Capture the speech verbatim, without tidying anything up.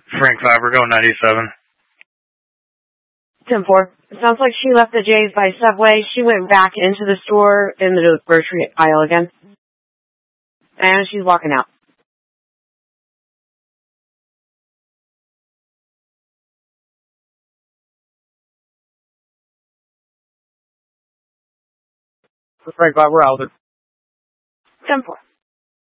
Frank five, we're going ninety-seven. ten four. It sounds like she left the J's by Subway. She went back into the store in the grocery aisle again. And she's walking out. Frank five, we're out. ten four.